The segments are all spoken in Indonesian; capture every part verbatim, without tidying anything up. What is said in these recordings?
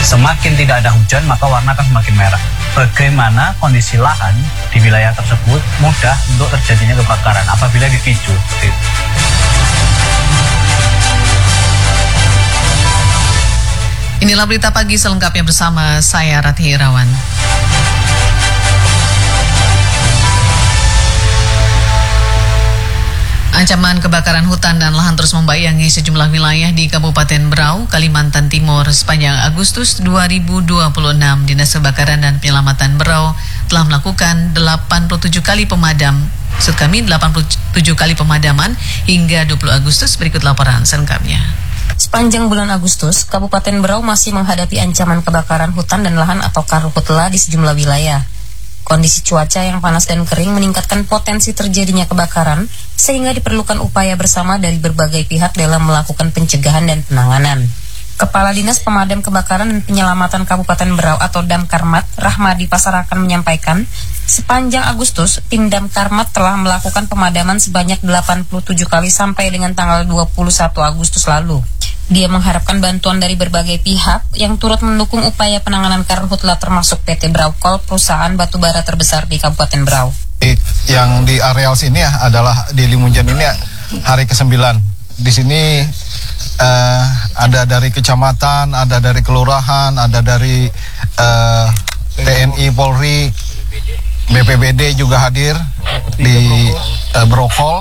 Semakin tidak ada hujan, maka warna akan semakin merah. Bagaimana kondisi lahan di wilayah tersebut mudah untuk terjadinya kebakaran apabila dipicu seperti itu. Inilah berita pagi selengkapnya bersama saya Ratih Irawan. Ancaman kebakaran hutan dan lahan terus membayangi sejumlah wilayah di Kabupaten Berau, Kalimantan Timur. Sepanjang Agustus dua ribu dua puluh enam, Dinas Kebakaran dan Penyelamatan Berau telah melakukan delapan puluh tujuh kali pemadam, maksud kami delapan puluh tujuh kali pemadaman hingga dua puluh Agustus. Berikut laporan selengkapnya. Sepanjang bulan Agustus, Kabupaten Berau masih menghadapi ancaman kebakaran hutan dan lahan atau karhutla di sejumlah wilayah. Kondisi cuaca yang panas dan kering meningkatkan potensi terjadinya kebakaran, sehingga diperlukan upaya bersama dari berbagai pihak dalam melakukan pencegahan dan penanganan. Kepala Dinas Pemadam Kebakaran dan Penyelamatan Kabupaten Berau atau Damkarmat, Rahmadi Pasarakan menyampaikan, sepanjang Agustus, tim Damkarmat telah melakukan pemadaman sebanyak delapan puluh tujuh kali sampai dengan tanggal dua puluh satu Agustus lalu. Dia mengharapkan bantuan dari berbagai pihak yang turut mendukung upaya penanganan karhutla termasuk P T Braukol, perusahaan batubara terbesar di Kabupaten Berau. Yang di areal sini ya adalah di Limunjan ini hari kesembilan. Di sini uh, ada dari kecamatan, ada dari kelurahan, ada dari uh, T N I, Polri, B P B D juga hadir di uh, Braukol.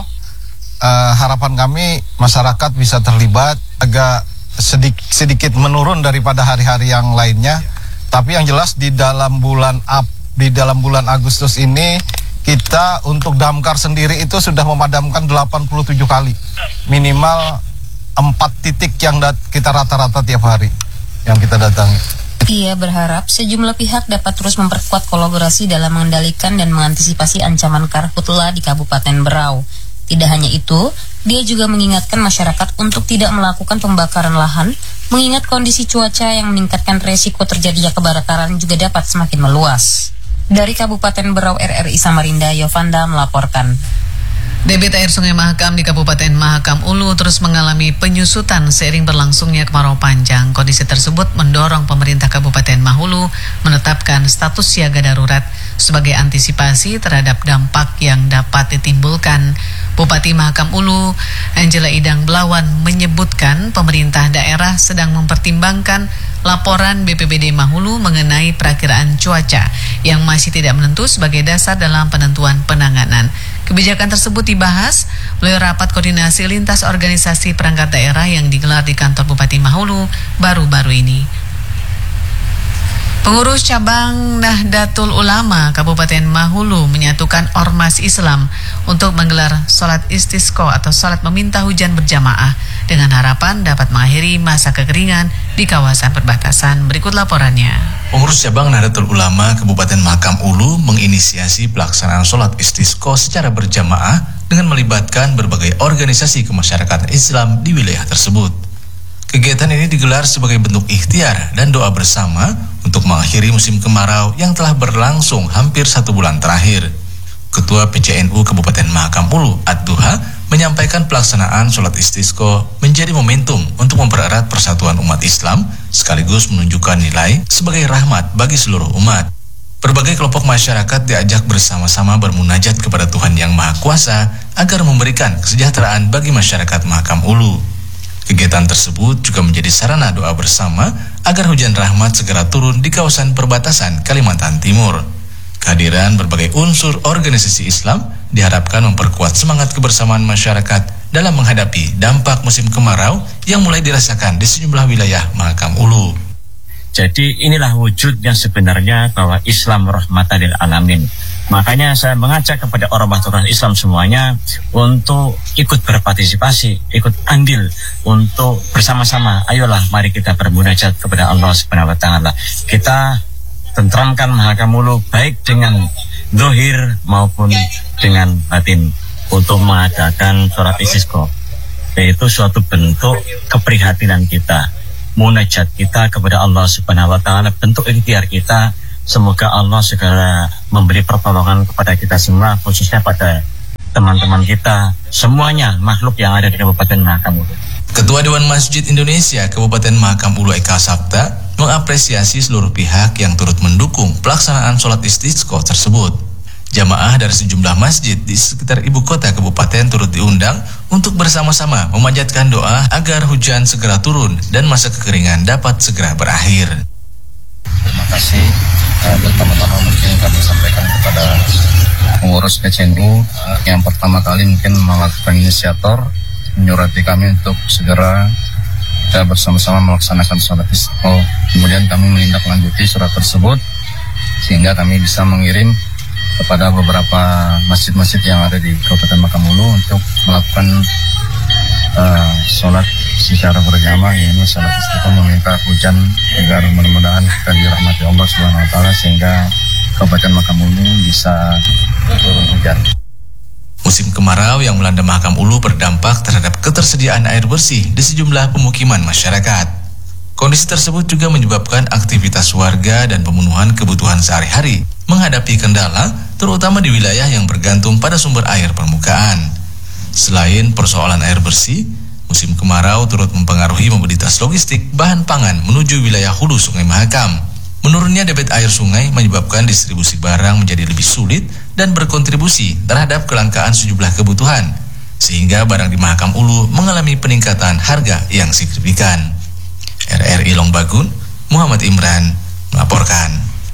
Uh, harapan kami masyarakat bisa terlibat, agak sedik, sedikit menurun daripada hari-hari yang lainnya. Tapi yang jelas di dalam bulan Ap, di dalam bulan Agustus ini kita untuk damkar sendiri itu sudah memadamkan delapan puluh tujuh kali, minimal empat titik yang dat kita rata-rata tiap hari yang kita datangi. Ia berharap sejumlah pihak dapat terus memperkuat kolaborasi dalam mengendalikan dan mengantisipasi ancaman karhutla di Kabupaten Berau. Tidak hanya itu, dia juga mengingatkan masyarakat untuk tidak melakukan pembakaran lahan, mengingat kondisi cuaca yang meningkatkan resiko terjadinya kebakaran juga dapat semakin meluas. Dari Kabupaten Berau R R I Samarinda, Yovanda melaporkan. Debit air Sungai Mahakam di Kabupaten Mahakam Ulu terus mengalami penyusutan seiring berlangsungnya kemarau panjang. Kondisi tersebut mendorong pemerintah Kabupaten Mahulu menetapkan status siaga darurat sebagai antisipasi terhadap dampak yang dapat ditimbulkan. Bupati Mahakam Ulu, Angela Idang Belawan, menyebutkan pemerintah daerah sedang mempertimbangkan laporan B P B D Mahulu mengenai perakiraan cuaca yang masih tidak menentu sebagai dasar dalam penentuan penanganan. Kebijakan tersebut dibahas melalui rapat koordinasi lintas organisasi perangkat daerah yang digelar di kantor Bupati Mahulu baru-baru ini. Pengurus cabang Nahdlatul Ulama Kabupaten Mahulu menyatukan ormas Islam untuk menggelar sholat istisqa atau sholat meminta hujan berjamaah dengan harapan dapat mengakhiri masa kekeringan di kawasan perbatasan. Berikut laporannya. Pengurus cabang Nahdlatul Ulama Kabupaten Mahakam Ulu menginisiasi pelaksanaan sholat istisqa secara berjamaah dengan melibatkan berbagai organisasi kemasyarakatan Islam di wilayah tersebut. Kegiatan ini digelar sebagai bentuk ikhtiar dan doa bersama untuk mengakhiri musim kemarau yang telah berlangsung hampir satu bulan terakhir. Ketua P C N U Kabupaten Mahakam Ulu, Ad-Duha, menyampaikan pelaksanaan sholat istisqa menjadi momentum untuk mempererat persatuan umat Islam sekaligus menunjukkan nilai sebagai rahmat bagi seluruh umat. Berbagai kelompok masyarakat diajak bersama-sama bermunajat kepada Tuhan Yang Maha Kuasa agar memberikan kesejahteraan bagi masyarakat Mahakam Ulu. Kegiatan tersebut juga menjadi sarana doa bersama agar hujan rahmat segera turun di kawasan perbatasan Kalimantan Timur. Kehadiran berbagai unsur organisasi Islam diharapkan memperkuat semangat kebersamaan masyarakat dalam menghadapi dampak musim kemarau yang mulai dirasakan di sejumlah wilayah Mahakam Ulu. Jadi inilah wujud yang sebenarnya bahwa Islam rahmatan lil alamin. Makanya saya mengajak kepada ormas-ormas Islam semuanya untuk ikut berpartisipasi, ikut andil untuk bersama-sama. Ayolah mari kita bermunajat kepada Allah Subhanahu wa taala. Kita tentramkan Mahakam Ulu baik dengan zahir maupun dengan batin untuk mengadakan sholat istisqa. Yaitu suatu bentuk keprihatinan kita, munajat kita kepada Allah Subhanahu wa taala, bentuk ikhtiar kita. Semoga Allah segera memberi pertolongan kepada kita semua, khususnya pada teman-teman kita, semuanya makhluk yang ada di Kabupaten Mahakam Ulu. Ketua Dewan Masjid Indonesia Kabupaten Mahakam Ulu Eka Sapta mengapresiasi seluruh pihak yang turut mendukung pelaksanaan sholat istisqa tersebut. Jamaah dari sejumlah masjid di sekitar ibu kota kabupaten turut diundang untuk bersama-sama memanjatkan doa agar hujan segera turun dan masa kekeringan dapat segera berakhir. Terima kasih. Uh, pertama-tama mungkin kami sampaikan kepada pengurus P C N U uh, yang pertama kali mungkin melakukan inisiator menyurati kami untuk segera kita bersama-sama melaksanakan sholat istisqa. Kemudian kami menindaklanjuti surat tersebut sehingga kami bisa mengirim kepada beberapa masjid-masjid yang ada di Kabupaten Mahakam Ulu untuk melakukan uh, sholat secara berjamaah, yaitu sholat istisqa, meminta hujan agar mudah-mudahan kita dirahmati Allah Subhanahu Wa Taala sehingga Kabupaten Mahakam Ulu bisa turun hujan. Musim kemarau yang melanda Mahakam Ulu berdampak terhadap ketersediaan air bersih di sejumlah pemukiman masyarakat. Kondisi tersebut juga menyebabkan aktivitas warga dan pemenuhan kebutuhan sehari-hari menghadapi kendala, terutama di wilayah yang bergantung pada sumber air permukaan. Selain persoalan air bersih, musim kemarau turut mempengaruhi mobilitas logistik bahan pangan menuju wilayah hulu Sungai Mahakam. Menurunnya debit air sungai menyebabkan distribusi barang menjadi lebih sulit dan berkontribusi terhadap kelangkaan sejumlah kebutuhan, sehingga barang di Mahakam Ulu mengalami peningkatan harga yang signifikan. R R I Longbagun, Muhammad Imran melaporkan.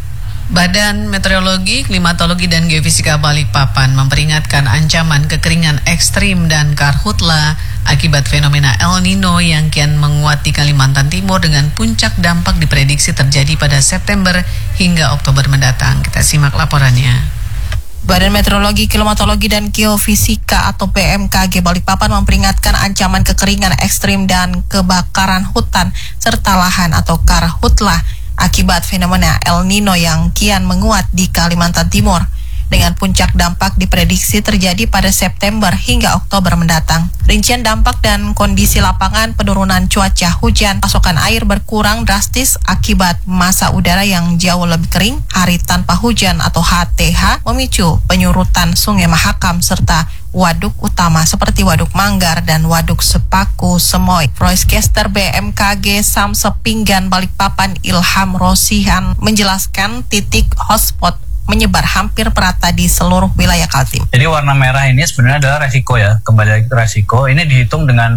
Badan Meteorologi, Klimatologi dan Geofisika Balikpapan memperingatkan ancaman kekeringan ekstrim dan karhutla akibat fenomena El Nino yang kian menguat di Kalimantan Timur dengan puncak dampak diprediksi terjadi pada September hingga Oktober mendatang. Kita simak laporannya. Badan Meteorologi, Klimatologi dan Geofisika atau B M K G Balikpapan memperingatkan ancaman kekeringan ekstrim dan kebakaran hutan serta lahan atau karhutla akibat fenomena El Nino yang kian menguat di Kalimantan Timur. Dengan puncak dampak diprediksi terjadi pada September hingga Oktober mendatang. Rincian dampak dan kondisi lapangan: penurunan cuaca hujan, pasokan air berkurang drastis akibat massa udara yang jauh lebih kering, hari tanpa hujan atau H T H, memicu penyurutan Sungai Mahakam serta waduk utama seperti Waduk Manggar dan Waduk Sepaku Semoy. Voicecaster B M K G Samsepinggan Balikpapan Ilham Rosihan menjelaskan titik hotspot menyebar hampir merata di seluruh wilayah Kaltim. Jadi warna merah ini sebenarnya adalah resiko ya, kembali lagi ke resiko. Ini dihitung dengan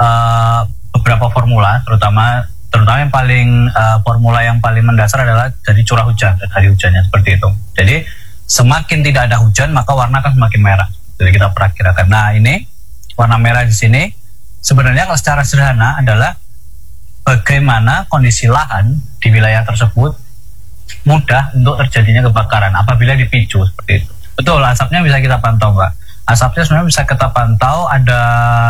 uh, beberapa formula, terutama terutama yang paling uh, formula yang paling mendasar adalah dari curah hujan dan hari hujannya seperti itu. Jadi semakin tidak ada hujan maka warna akan semakin merah. Jadi kita perakirakan. Nah ini warna merah di sini sebenarnya kalau secara sederhana adalah bagaimana kondisi lahan di wilayah tersebut mudah untuk terjadinya kebakaran apabila dipicu seperti itu. Betul, asapnya bisa kita pantau, Mbak. Asapnya sebenarnya bisa kita pantau, ada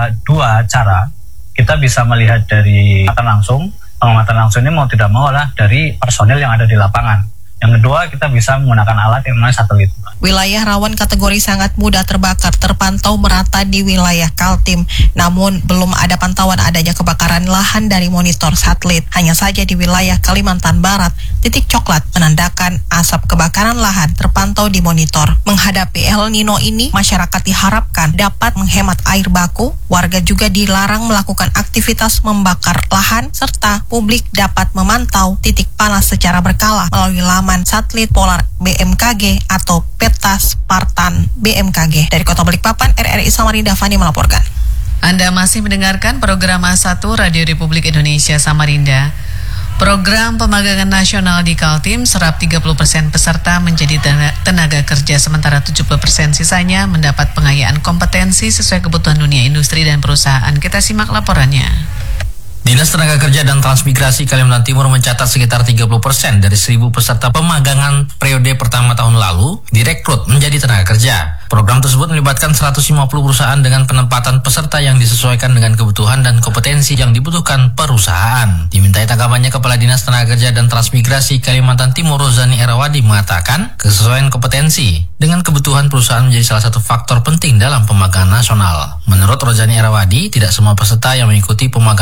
dua cara. Kita bisa melihat dari pengamatan langsung. Pengamatan langsung ini mau tidak mau adalah dari personil yang ada di lapangan. Yang kedua, kita bisa menggunakan alat yang namanya satelit. Wilayah rawan kategori sangat mudah terbakar terpantau merata di wilayah Kaltim. Namun belum ada pantauan adanya kebakaran lahan dari monitor satelit. Hanya saja di wilayah Kalimantan Barat, titik coklat menandakan asap kebakaran lahan terpantau di monitor. Menghadapi El Nino ini, masyarakat diharapkan dapat menghemat air baku. Warga juga dilarang melakukan aktivitas membakar lahan, serta publik dapat memantau titik panas secara berkala melalui laman satelit polar B M K G atau peta Spartan B M K G. Dari Kota Balikpapan, R R I Samarinda Fani melaporkan. Anda masih mendengarkan program A satu Radio Republik Indonesia Samarinda. Program pemagangan nasional di Kaltim serap tiga puluh persen peserta menjadi tenaga kerja, sementara tujuh puluh persen sisanya mendapat pengayaan kompetensi sesuai kebutuhan dunia industri dan perusahaan. Kita simak laporannya. Dinas Tenaga Kerja dan Transmigrasi Kalimantan Timur mencatat sekitar tiga puluh persen dari seribu peserta pemagangan periode pertama tahun lalu direkrut menjadi tenaga kerja. Program tersebut melibatkan seratus lima puluh perusahaan dengan penempatan peserta yang disesuaikan dengan kebutuhan dan kompetensi yang dibutuhkan perusahaan. Dimintai tanggapannya, Kepala Dinas Tenaga Kerja dan Transmigrasi Kalimantan Timur Rozani Erawadi mengatakan kesesuaian kompetensi dengan kebutuhan perusahaan menjadi salah satu faktor penting dalam pemagangan nasional. Menurut Rozani Erawadi, tidak semua peserta yang mengikuti pemagangan nasional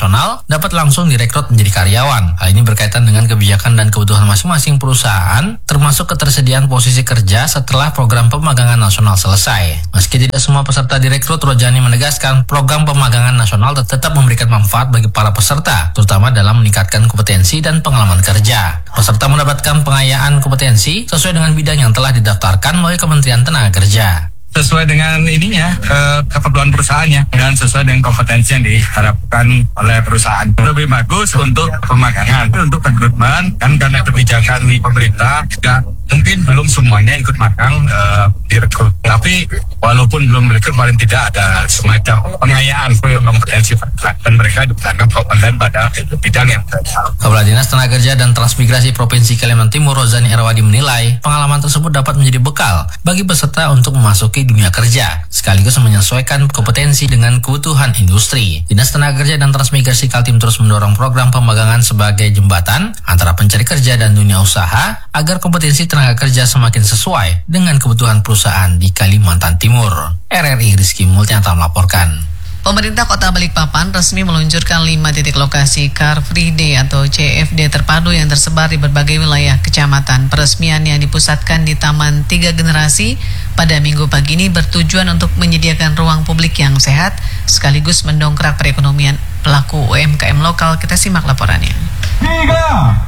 nasional dapat langsung direkrut menjadi karyawan. Hal ini berkaitan dengan kebijakan dan kebutuhan masing-masing perusahaan, termasuk ketersediaan posisi kerja setelah program pemagangan nasional selesai. Meski tidak semua peserta direkrut, Rojani menegaskan program pemagangan nasional tetap memberikan manfaat bagi para peserta, terutama dalam meningkatkan kompetensi dan pengalaman kerja. Peserta mendapatkan pengayaan kompetensi sesuai dengan bidang yang telah didaftarkan melalui Kementerian Tenaga Kerja. Sesuai dengan ininya, ke, keperluan perusahaannya dan sesuai dengan kompetensi yang diharapkan oleh perusahaan. Lebih bagus untuk pemagangan, untuk rekrutmen, kan karena kebijakan di pemerintah juga mungkin belum semuanya ikut magang uh, direkrut. Tapi walaupun belum direkrut, paling tidak ada semacam pengayaan kompetensi dan mereka dibutuhkan kompeten pada bidang yang terjadi. Kepala Dinas Tenaga Kerja dan Transmigrasi Provinsi Kalimantan Timur, Rozani Erwadi, menilai pengalaman tersebut dapat menjadi bekal bagi peserta untuk memasuki dunia kerja, sekaligus menyesuaikan kompetensi dengan kebutuhan industri. Dinas Tenaga Kerja dan Transmigrasi Kaltim terus mendorong program pemagangan sebagai jembatan antara pencari kerja dan dunia usaha agar kompetensi tenaga kerja semakin sesuai dengan kebutuhan perusahaan di Kalimantan Timur. R R I Rizky Multianta melaporkan. Pemerintah Kota Balikpapan resmi meluncurkan lima titik lokasi Car Free Day atau C F D terpadu yang tersebar di berbagai wilayah kecamatan. Peresmian yang dipusatkan di Taman Tiga Generasi pada Minggu pagi ini bertujuan untuk menyediakan ruang publik yang sehat sekaligus mendongkrak perekonomian pelaku U M K M lokal. Kita simak laporannya. Tiga,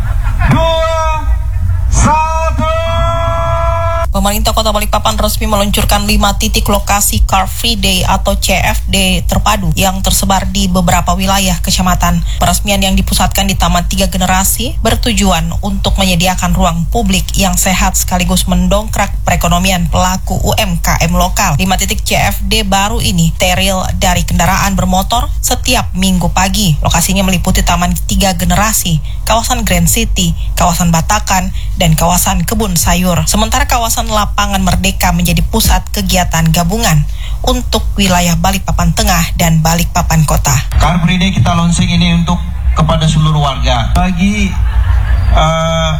dua, satu. Pemerintah Kota Balikpapan resmi meluncurkan lima titik lokasi Car Free Day atau C F D terpadu yang tersebar di beberapa wilayah kecamatan. Peresmian yang dipusatkan di Taman Tiga Generasi bertujuan untuk menyediakan ruang publik yang sehat sekaligus mendongkrak perekonomian pelaku U M K M lokal. Lima titik C F D baru ini steril dari kendaraan bermotor setiap minggu pagi. Lokasinya meliputi Taman Tiga Generasi, kawasan Grand City, kawasan Batakan, dan kawasan Kebun Sayur. Sementara kawasan Lapangan Merdeka menjadi pusat kegiatan gabungan untuk wilayah Balikpapan Tengah dan Balikpapan Kota. Car Free Day kita launching ini untuk kepada seluruh warga. Bagi uh,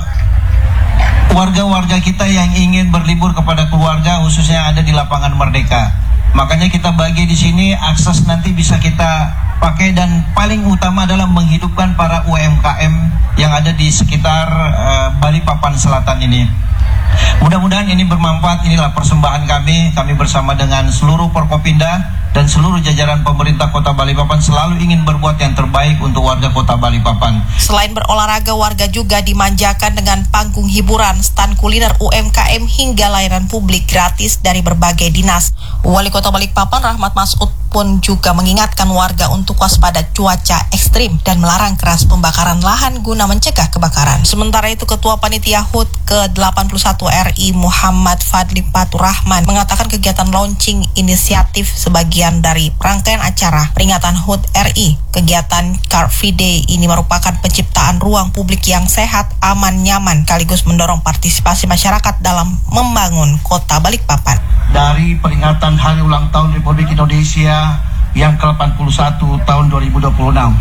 warga-warga kita yang ingin berlibur kepada keluarga, khususnya ada di Lapangan Merdeka. Makanya kita bagi di sini akses nanti bisa kita pakai, dan paling utama adalah menghidupkan para U M K M yang ada di sekitar uh, Balikpapan Selatan ini. Mudah-mudahan ini bermanfaat. Inilah persembahan kami, kami bersama dengan seluruh Forkopimda dan seluruh jajaran pemerintah Kota Balikpapan selalu ingin berbuat yang terbaik untuk warga Kota Balikpapan. Selain berolahraga, warga juga dimanjakan dengan panggung hiburan, stand kuliner U M K M hingga layanan publik gratis dari berbagai dinas. Wali Kota Balikpapan Rahmat Masud pun juga mengingatkan warga untuk waspada cuaca ekstrim dan melarang keras pembakaran lahan guna mencegah kebakaran. Sementara itu, Ketua Panitia H U T ke delapan puluh satu R I Muhammad Fadli Fatur Rahman mengatakan kegiatan launching inisiatif sebagian dari rangkaian acara peringatan H U T R I. Kegiatan Car Free Day ini merupakan penciptaan ruang publik yang sehat, aman, nyaman, sekaligus mendorong partisipasi masyarakat dalam membangun Kota Balikpapan. Dari peringatan Hari Ulang Tahun Republik Indonesia yang ke delapan puluh satu tahun dua ribu dua puluh enam.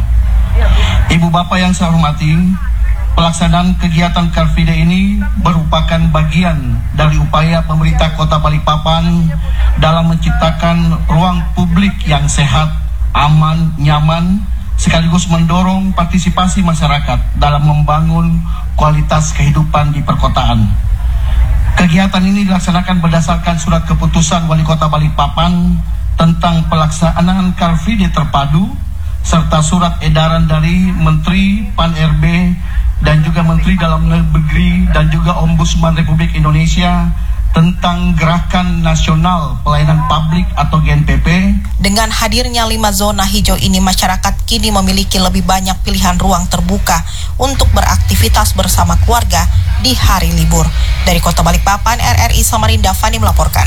Ibu Bapak yang saya hormati, pelaksanaan kegiatan Car Free Day ini merupakan bagian dari upaya pemerintah Kota Balikpapan dalam menciptakan ruang publik yang sehat, aman, nyaman, sekaligus mendorong partisipasi masyarakat dalam membangun kualitas kehidupan di perkotaan. Kegiatan ini dilaksanakan berdasarkan surat keputusan Wali Kota Balikpapan tentang pelaksanaan Car Free Day terpadu, serta surat edaran dari Menteri P A N R B dan juga Menteri Dalam Negeri dan juga Ombudsman Republik Indonesia tentang Gerakan Nasional Pelayanan Publik atau G N P P. Dengan hadirnya lima zona hijau ini, masyarakat kini memiliki lebih banyak pilihan ruang terbuka untuk beraktivitas bersama keluarga di hari libur. Dari Kota Balikpapan, R R I Samarinda, Fani melaporkan.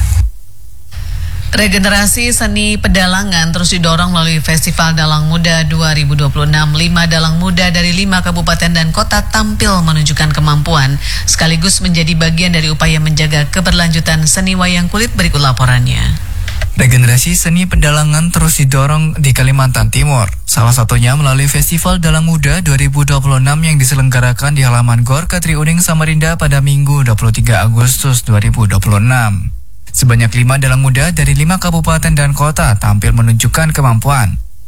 Regenerasi seni pedalangan terus didorong melalui Festival Dalang Muda dua ribu dua puluh enam. Lima dalang muda dari lima kabupaten dan kota tampil menunjukkan kemampuan, sekaligus menjadi bagian dari upaya menjaga keberlanjutan seni wayang kulit. Berikut laporannya. Regenerasi seni pedalangan terus didorong di Kalimantan Timur. Salah satunya melalui Festival Dalang Muda dua ribu dua puluh enam yang diselenggarakan di halaman Gor Katri Uning Samarinda pada Minggu dua puluh tiga Agustus dua ribu dua puluh enam. Sebanyak lima dalang muda dari lima kabupaten dan kota tampil menunjukkan kemampuan.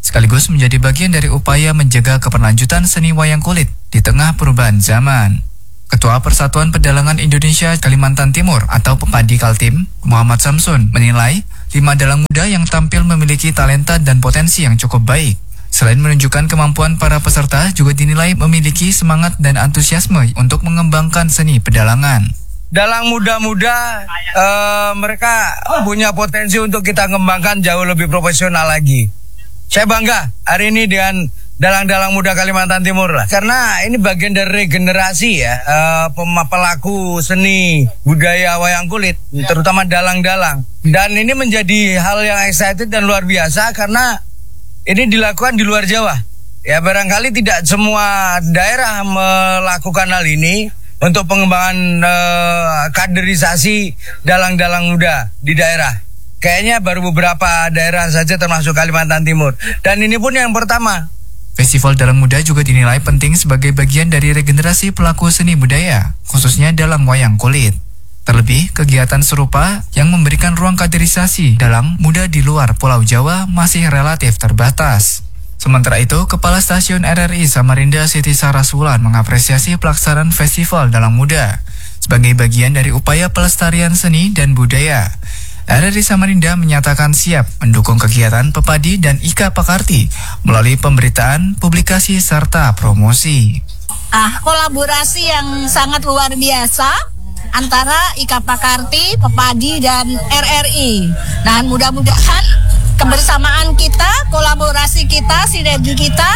sekaligus menjadi bagian dari upaya menjaga keberlanjutan seni wayang kulit di tengah perubahan zaman. Ketua Persatuan Pedalangan Indonesia Kalimantan Timur atau Pepadi Kaltim, Muhammad Samsun, menilai lima dalang muda yang tampil memiliki talenta dan potensi yang cukup baik. Selain menunjukkan kemampuan para peserta, juga dinilai memiliki semangat dan antusiasme untuk mengembangkan seni pedalangan. Dalang muda-muda, uh, mereka punya potensi untuk kita kembangkan jauh lebih profesional lagi. Saya bangga hari ini dengan dalang-dalang muda Kalimantan Timur lah, karena ini bagian dari regenerasi ya, uh, pelaku seni budaya wayang kulit, terutama dalang-dalang. Dan ini menjadi hal yang excited dan luar biasa karena ini dilakukan di luar Jawa. Ya barangkali tidak semua daerah melakukan hal ini untuk pengembangan uh, kaderisasi dalang-dalang muda di daerah. Kayaknya baru beberapa daerah saja termasuk Kalimantan Timur. Dan ini pun yang pertama. Festival Dalang Muda juga dinilai penting sebagai bagian dari regenerasi pelaku seni budaya, khususnya dalam wayang kulit. Terlebih, kegiatan serupa yang memberikan ruang kaderisasi dalang muda di luar Pulau Jawa masih relatif terbatas. Sementara itu, Kepala Stasiun R R I Samarinda Siti Sarasulan mengapresiasi pelaksanaan Festival Dalang Muda sebagai bagian dari upaya pelestarian seni dan budaya. R R I Samarinda menyatakan siap mendukung kegiatan Pepadi dan Ika Pakarti melalui pemberitaan, publikasi, serta promosi. Ah, kolaborasi yang sangat luar biasa antara Ika Pakarti, Pepadi, dan R R I. Nah, mudah-mudahan kebersamaan kita, kolaborasi kita, sinergi kita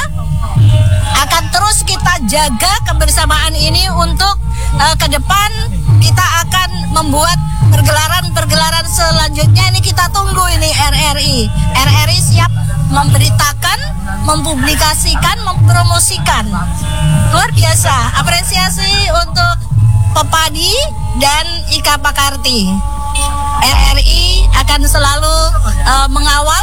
akan terus kita jaga kebersamaan ini untuk uh, ke depan kita akan membuat pergelaran-pergelaran selanjutnya. Ini kita tunggu ini R R I. R R I siap memberitakan, mempublikasikan, mempromosikan. Luar biasa. Apresiasi untuk Pepadi dan Ika Pakarti. R R I akan selalu uh, mengawal,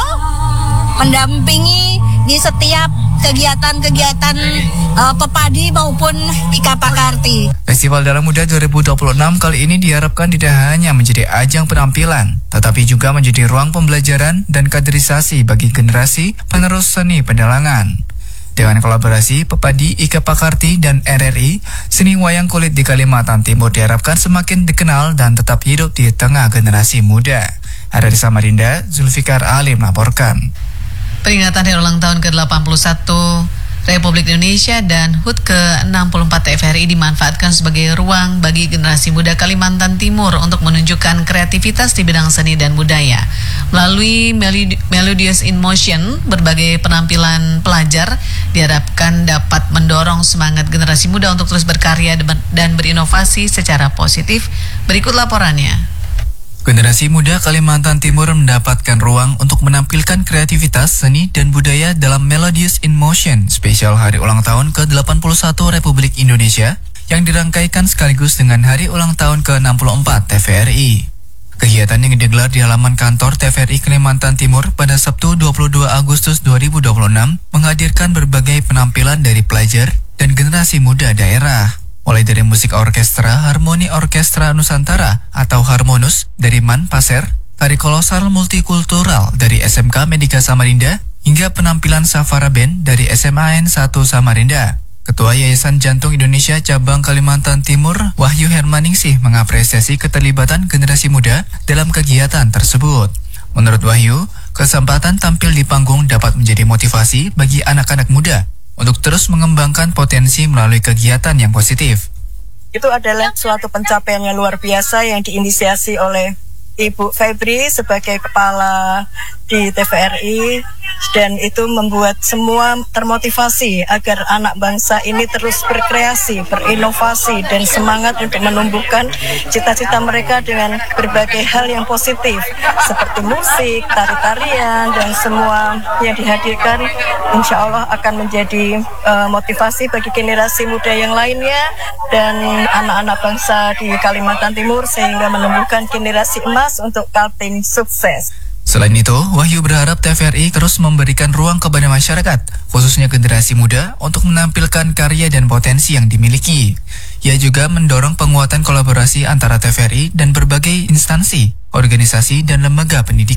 mendampingi di setiap kegiatan-kegiatan uh, Pepadi maupun Ika Pakarti. Festival Dalang Muda dua ribu dua puluh enam kali ini diharapkan tidak hanya menjadi ajang penampilan, tetapi juga menjadi ruang pembelajaran dan kaderisasi bagi generasi penerus seni pedalangan. Dengan kolaborasi Pepadi, Ika Pakarti, dan R R I, seni wayang kulit di Kalimantan Timur diharapkan semakin dikenal dan tetap hidup di tengah generasi muda. Ada di Samarinda, Zulfikar Ali melaporkan. Peringatan hari ulang tahun ke delapan puluh satu Republik Indonesia dan H U T ke enam puluh empat T V R I dimanfaatkan sebagai ruang bagi generasi muda Kalimantan Timur untuk menunjukkan kreativitas di bidang seni dan budaya. Melalui Melodious in Motion, berbagai penampilan pelajar diharapkan dapat mendorong semangat generasi muda untuk terus berkarya dan berinovasi secara positif. Berikut laporannya. Generasi muda Kalimantan Timur mendapatkan ruang untuk menampilkan kreativitas, seni, dan budaya dalam Melodious in Motion, spesial hari ulang tahun ke delapan puluh satu Republik Indonesia, yang dirangkaikan sekaligus dengan hari ulang tahun ke enam puluh empat T V R I. Kegiatan yang digelar di halaman kantor T V R I Kalimantan Timur pada Sabtu dua puluh dua Agustus dua ribu dua puluh enam menghadirkan berbagai penampilan dari pelajar dan generasi muda daerah. Mulai dari musik orkestra Harmoni Orkestra Nusantara atau Harmonus dari Man Pasir, tari kolosal multikultural dari S M K Medika Samarinda, hingga penampilan Safara Band dari S M A N satu Samarinda. Ketua Yayasan Jantung Indonesia Cabang Kalimantan Timur, Wahyu Hermaningsih, mengapresiasi keterlibatan generasi muda dalam kegiatan tersebut. Menurut Wahyu, kesempatan tampil di panggung dapat menjadi motivasi bagi anak-anak muda untuk terus mengembangkan potensi melalui kegiatan yang positif. Itu adalah suatu pencapaian yang luar biasa yang diinisiasi oleh Ibu Febri sebagai kepala di T V R I, dan itu membuat semua termotivasi agar anak bangsa ini terus berkreasi, berinovasi, dan semangat untuk menumbuhkan cita-cita mereka dengan berbagai hal yang positif seperti musik, tari-tarian, dan semua yang dihadirkan insya Allah akan menjadi uh, motivasi bagi generasi muda yang lainnya dan anak-anak bangsa di Kalimantan Timur sehingga menumbuhkan generasi emas untuk Kaltim sukses. Selain itu, Wahyu berharap T V R I terus memberikan ruang kepada masyarakat, khususnya generasi muda, untuk menampilkan karya dan potensi yang dimiliki. Ia juga mendorong penguatan kolaborasi antara T V R I dan berbagai instansi, organisasi, dan lembaga pendidikan.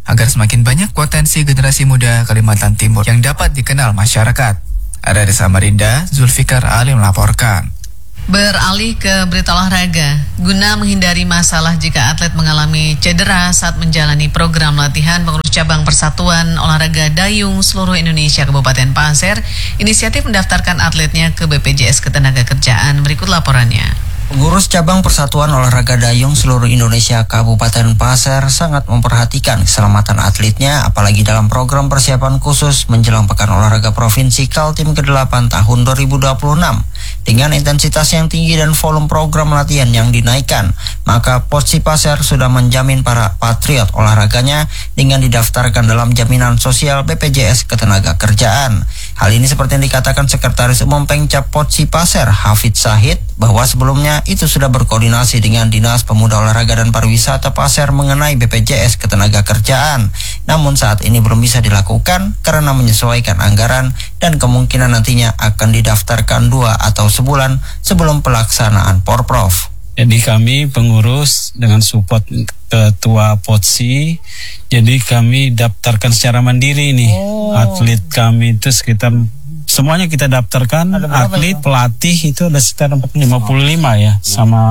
agar semakin banyak potensi generasi muda Kalimantan Timur yang dapat dikenal masyarakat. Ada di Samarinda, Zulfikar Ali melaporkan. Beralih ke berita olahraga, guna menghindari masalah jika atlet mengalami cedera saat menjalani program latihan, pengurus cabang Persatuan Olahraga Dayung seluruh Indonesia Kabupaten Pasir inisiatif mendaftarkan atletnya ke B P J S Ketenagakerjaan. Berikut laporannya. Pengurus cabang Persatuan Olahraga Dayung seluruh Indonesia Kabupaten Pasir sangat memperhatikan keselamatan atletnya, apalagi dalam program persiapan khusus menjelang Pekan Olahraga Provinsi Kaltim kedelapan tahun dua ribu dua puluh enam. Dengan intensitas yang tinggi dan volume program latihan yang dinaikkan, maka Potsi Pasir sudah menjamin para patriot olahraganya dengan didaftarkan dalam jaminan sosial B P J S Ketenagakerjaan. Hal ini seperti yang dikatakan Sekretaris Umum Pengcap Potsi Pasir, Hafid Syahid, bahwa sebelumnya itu sudah berkoordinasi dengan Dinas Pemuda Olahraga dan Pariwisata Pasir mengenai B P J S Ketenagakerjaan. Namun saat ini belum bisa dilakukan karena menyesuaikan anggaran dan kemungkinan nantinya akan didaftarkan dua atau sebulan sebelum pelaksanaan Porprov. Jadi kami pengurus dengan support Ketua Potsi, jadi kami daftarkan secara mandiri nih. Oh. Atlet kami itu sekitar semuanya kita daftarkan, atlet, ya? Pelatih itu ada sekitar lima puluh lima ya, sama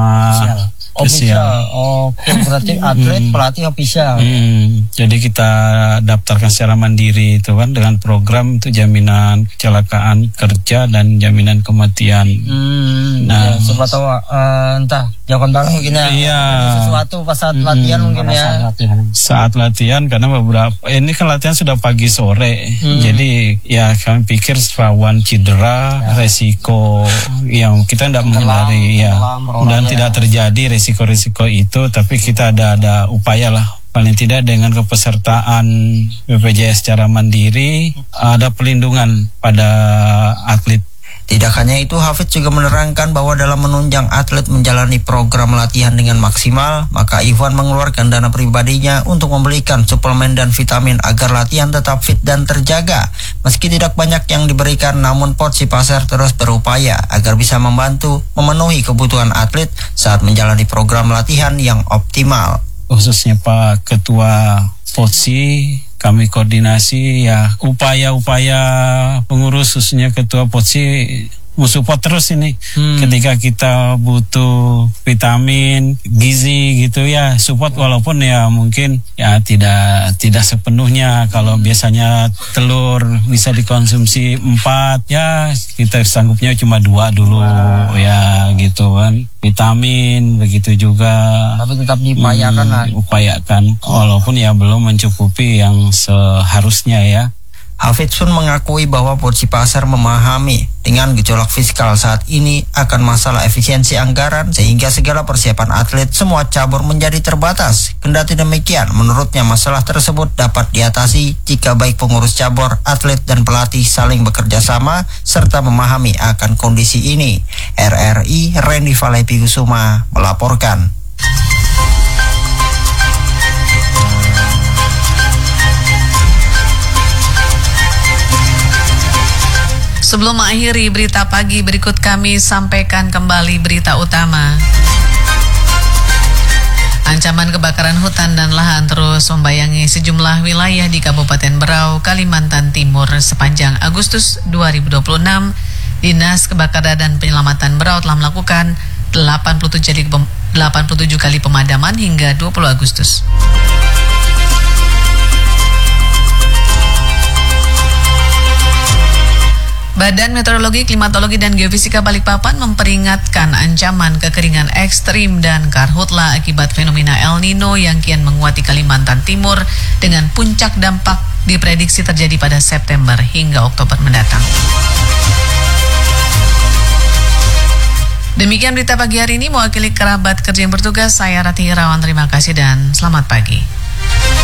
official. Oke, berarti atlet, hmm. pelatih, official. Hmm. Jadi kita daftarkan secara mandiri itu kan dengan program itu jaminan kecelakaan kerja dan jaminan kematian. Hmm. Nah, ya, siapa tahu uh, entah jangan barang mungkin ya. Iya. Sesuatu pas saat latihan hmm. mungkin ya. Saat latihan. Saat latihan karena beberapa ini kan latihan sudah pagi sore. Hmm. Jadi ya kami pikir rawan cedera, ya. Resiko yang kita tidak menghindari ya. Dan ya. Tidak terjadi risiko-risiko itu, tapi kita ada ada upaya lah, paling tidak dengan kepesertaan B P J S secara mandiri ada pelindungan pada atlet. Tidak hanya itu, Hafid juga menerangkan bahwa dalam menunjang atlet menjalani program latihan dengan maksimal, maka Ivan mengeluarkan dana pribadinya untuk membelikan suplemen dan vitamin agar latihan tetap fit dan terjaga. Meski tidak banyak yang diberikan, namun Potsi Pasir terus berupaya agar bisa membantu memenuhi kebutuhan atlet saat menjalani program latihan yang optimal. Khususnya Pak Ketua Potsi, kami koordinasi ya upaya-upaya pengurus khususnya Ketua Potsi mensupport terus ini hmm. ketika kita butuh vitamin, gizi gitu ya, support walaupun ya mungkin ya tidak tidak sepenuhnya. Kalau biasanya telur bisa dikonsumsi empat, ya kita sanggupnya cuma dua dulu. Wow. Ya gitu kan. Vitamin begitu juga. Tapi tetap diupayakan hmm, lah. Upayakan walaupun ya belum mencukupi yang seharusnya ya. Hafid Sun mengakui bahwa Potsi Pasir memahami dengan gejolak fiskal saat ini akan masalah efisiensi anggaran sehingga segala persiapan atlet semua cabur menjadi terbatas. Kendati demikian, menurutnya masalah tersebut dapat diatasi jika baik pengurus cabur, atlet dan pelatih saling bekerja sama serta memahami akan kondisi ini. R R I Randy Valepi Kusuma melaporkan. Sebelum mengakhiri berita pagi berikut, kami sampaikan kembali berita utama. Ancaman kebakaran hutan dan lahan terus membayangi sejumlah wilayah di Kabupaten Berau, Kalimantan Timur sepanjang Agustus dua ribu dua puluh enam. Dinas Kebakaran dan Penyelamatan Berau telah melakukan delapan puluh tujuh kali pemadaman hingga dua puluh Agustus. Badan Meteorologi, Klimatologi, dan Geofisika Balikpapan memperingatkan ancaman kekeringan ekstrim dan karhutla akibat fenomena El Nino yang kian menguat di Kalimantan Timur dengan puncak dampak diprediksi terjadi pada September hingga Oktober mendatang. Demikian berita pagi hari ini, mewakili kerabat kerja yang bertugas, saya Rati Irawan, terima kasih dan selamat pagi.